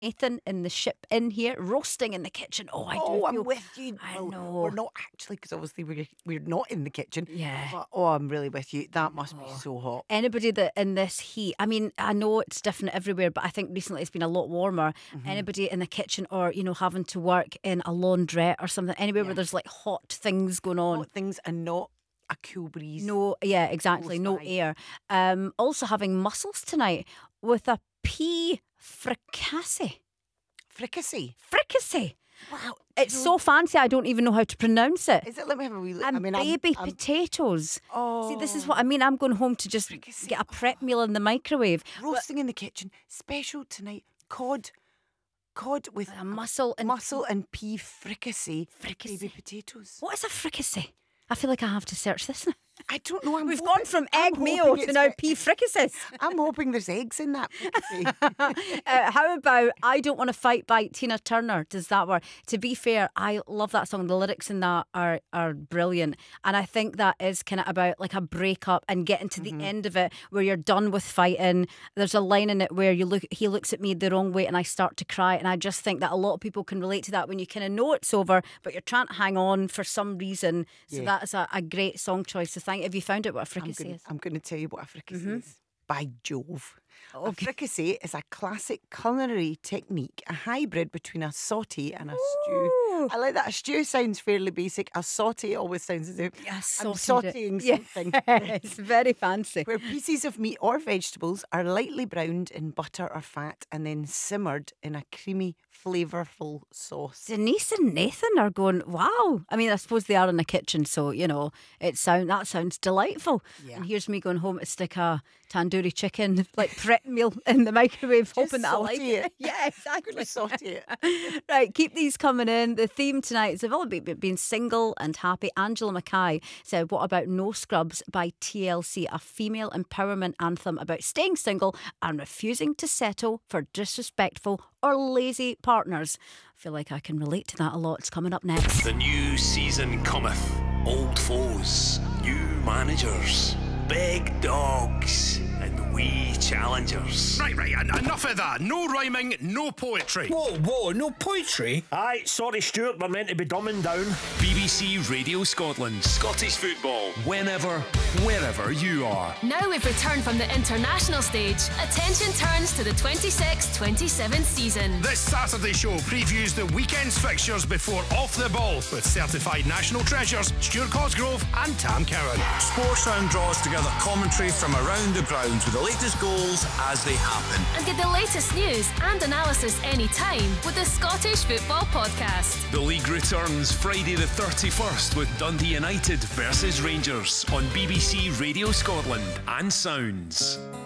Nathan in the ship in here, roasting in the kitchen. Oh, I do feel... I'm with you. I Well, know. we're not actually, because obviously we're not in the kitchen. Yeah. But, I'm really with you. That must be so hot. Anybody that in this heat, I mean, I know it's different everywhere, but I think recently it's been a lot warmer. Anybody in the kitchen or, having to work in a laundrette or something, anywhere where there's like hot things going on. Hot things and not a cool breeze. No, yeah, exactly. No air. Also having mussels tonight with a pea fricassee. Fricassee? Wow. It's so fancy I don't even know how to pronounce it. Is it? Let me have a wee look. And baby potatoes. Oh. See, this is what I mean. I'm going home to just get a prep meal in the microwave. Roasting in the kitchen. Special tonight. Cod with a mussel and pea fricassee. Baby potatoes. What is a fricassee? I feel like I have to search this now. I don't know. We've gone from egg mayo to now pea fricassees. I'm hoping there's eggs in that fricassee. How about I Don't Want to Fight by Tina Turner? Does that work? To be fair, I love that song. The lyrics in that are brilliant. And I think that is kind of about like a breakup and getting to the end of it where you're done with fighting. There's a line in it where he looks at me the wrong way and I start to cry. And I just think that a lot of people can relate to that when you kind of know it's over, but you're trying to hang on for some reason. So that is a great song choice. So have you found out what a fricassee is? I'm going to tell you what a fricassee is. By Jove. Okay. A fricassee is a classic culinary technique, a hybrid between a saute and a stew. I like that. A stew sounds fairly basic. A saute always sounds as if I'm sauteing something. It's very fancy. Where pieces of meat or vegetables are lightly browned in butter or fat and then simmered in a creamy, flavourful sauce. Denise and Nathan are going, wow. I mean, I suppose they are in the kitchen, so, that sounds delightful. Yeah. And here's me going home to stick a tandoori chicken, like prep meal in the microwave, hoping that I like it. Yeah, exactly. Saute it. Right, keep these coming in. The theme tonight is about being single and happy. Angela Mackay said, what about No Scrubs by TLC, a female empowerment anthem about staying single and refusing to settle for disrespectful or lazy partners. I feel like I can relate to that a lot. It's coming up next. The new season cometh. Old foes, new managers, big dogs, and wee challengers. Right, enough of that. No rhyming, no poetry. Whoa, no poetry? Aye, sorry Stuart, we're meant to be dumbing down. BBC Radio Scotland. Scottish football. Whenever, wherever you are. Now we've returned from the international stage. Attention turns to the 26-27 season. This Saturday show previews the weekend's fixtures before Off the Ball with certified national treasures Stuart Cosgrove and Tam Cowan. Sportsound draws together commentary from around the grounds with the latest goals as they happen. And get the latest news and analysis anytime with the Scottish Football Podcast. The league returns Friday the 31st with Dundee United versus Rangers on BBC Radio Scotland and Sounds.